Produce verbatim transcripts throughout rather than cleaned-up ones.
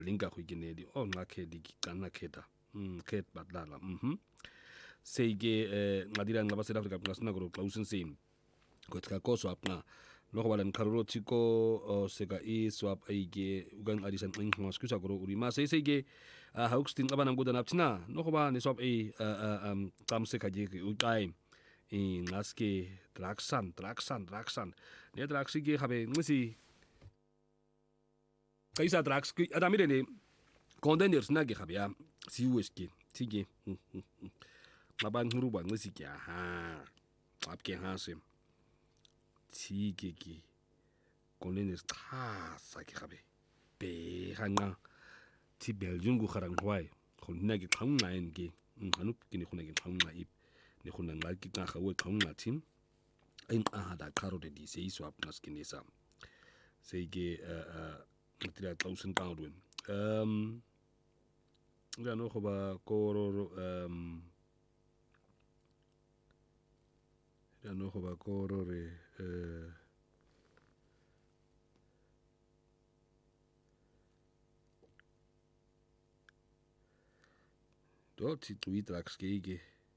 linka go ikenedi o nqa khedi kana kheta mm khet badlala mhm seyike eh nqadira nqa ba South Africa nqasina go xawusin sim gotka koso apna lo go bala nqharolo tiko seka i swap aige ugang adisa nqinqwa skusa go uri ma sey seyike hawkstin qabana ngoda naptina no go ba ne swap a um tamse kaje uqai in ngaske draksan draksan draksan ne draksige habe ngisi kaisa draks adamire ne containers na ge habe ya si weske tige ngaba ngruba ngisi ke ha apke ha se tige ke containers ta sa ke habe be hanga ti beljungu kharang hwai khonna ge khangna en ge nganu ke ne khona ge khangna ip ne khona ngal ki ta khawe khangna tim in ahada karo de di sei swap naskinesa sei ge tira thousand pound win um ya no khoba koro um ya no khoba koro re eh do ti tweet rax ge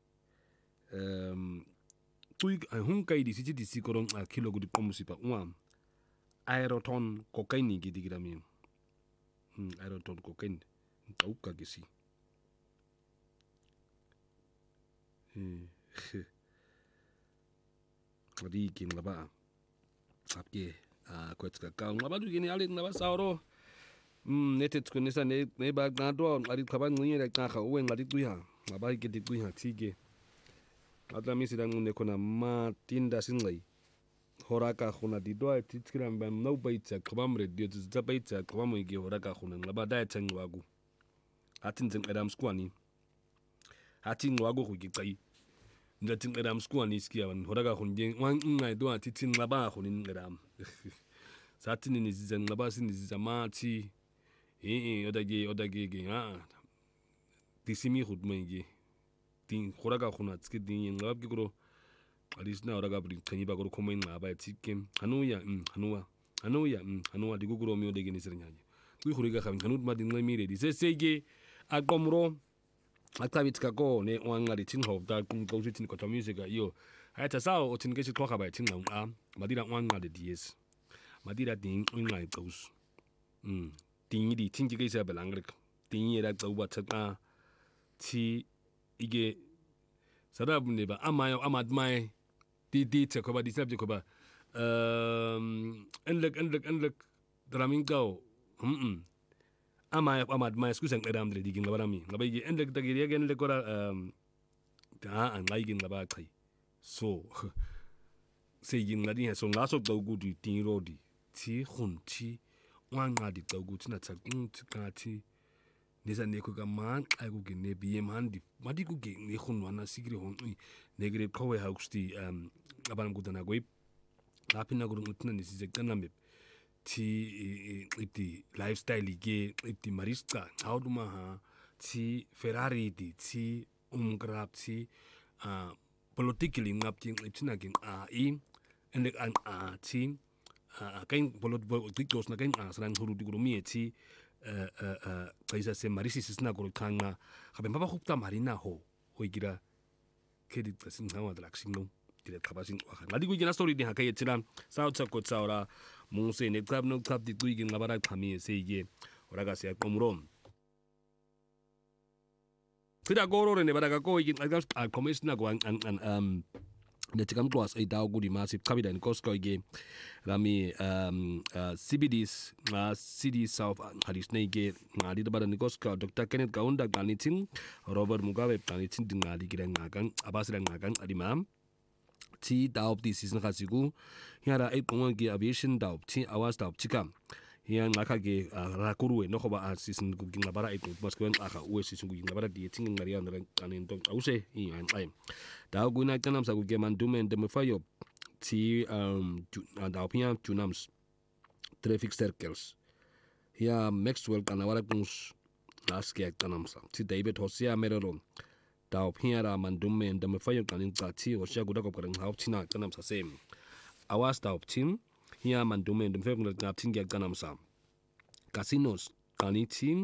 um tweet a hunkai di siti di sikorong a kilo go di qomusipa uma aeroton cocaine ge digira mi hmm aeroton cocaine tauka ge si hmm kadi kin laba apke a kwetska ka ngaba du gini ali ngaba sauro mm netet kunisa ne ne ba ngado ngari khaba nginye la kha uwe ngari tuya ngaba ke tuya tige atla mi sidang ne kona ma tinda singai horaka khuna didwa titskira mba no baitsa khbamre dio tsa baitsa khbamo ge horaka khuna ngaba da tsengwagu atin zeng adam skwani atin ngwagu go giqai ndatin adam skwani skia ban horaka khunje wan ngai do atitin ngaba khunin adam satin ni zizan ngaba sin zizamati eh odage odage ge ha tisimi khudmenge tin horaka khuna tske din ngaba gikro alisna oraga bri khani ba go khomen ngaba tikem hanuya hanuwa hanuya hanuwa digugro mi odege ni sirnyaje ku khuriga kham kanut ma din ngamire di sesege aqomro akabitsika ko ne wangari tin hobda kun go tin ko music yo hata sao o tin ke khokha ba tin ngam madira wangari ds madira din ngai qaus mm tin di tin ke sa belangrik tin yera qawba tsaka ti ige sarab ne ba amayo amad mai di di te ko ba di sabje ko ba um enlek enlek enlek dramingao mm ama amad mai skusan qadam de digin labarami ngabai enlek dagiri again le kora um ta an ngai gin laba kai so se gin ngadi so ngaso dogu di tin rodi ti khun ti wanga di dogu tina tsakin tikati nesa ne ko ga man ai go ge ne bi mandi madi go ge ne khun wana sigri hon ne gre khowe hausti um aban gudana goip lapina go ngutna ni se kana me ti iti lifestyle ge iti mariska hauduma ha ti Ferrari di ti umgrab ti uh politically ngapti itina gen a i ende an a ti a kain politicos na kain asran huru di mi ti eh eh kaisa se marisi sisna go kanga habe baba khupta marina ho hoigira kedi tsin hawa draxino dire kabasin wa ngadi go gina story di hakai tira south ko tsaura muse ne club no club di tuigin ngabara khami sege oraga se komrom tira goro ne baraga ko igin aga commissioner go an um the tikam class ai dawo gudi massive kabida in Costco ge rami um C B Ds na city south hadis ne ge ngadi da bada ni Costco Doctor Kenneth Kaunda ganitin Robert Mugabe ganitin dingali giran ngagan abasira ngagan adimam ti dawo di season khasigu hiara ai pongo ge aviation dawo ti awas dawo chika hiya ngaka ge rakuruwe no khoba season gu ginga bara ai maskwen aka uwe season gu ginga bara di tinga ngari andra kanin to ause i an ai dawo gu na tanam sa gu ge mandume de me fayo ti um dawo pia tunams traffic circles hiya Maxwell kanawara kungs aske tanam sa ti David Hosia merero dawo pia ra mandume de me fayo kanin ta ti Hosia gu da ko karan haw tina tanam sa sem awas dawo tim hiya mandume de me fayo kanin tinga tanam sa casinos qanitin